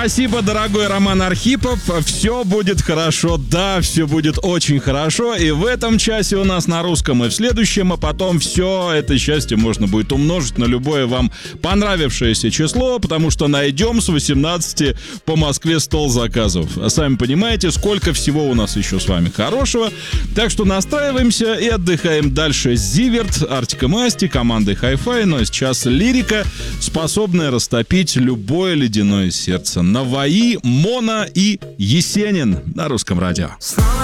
Спасибо, дорогой Роман Архипов. Все будет хорошо. Да, все будет очень хорошо. И в этом часе у нас на русском, и в следующем, а потом все это счастье можно будет умножить на любое вам понравившееся число, потому что найдем с 18 по Москве стол заказов. А сами понимаете, сколько всего у нас еще с вами хорошего. Так что настраиваемся и отдыхаем дальше. Зиверт, Артик и Асти, командой Hi-Fi. Но сейчас лирика, способная растопить любое ледяное сердце. Наваи, Мона и Есенин на русском радио.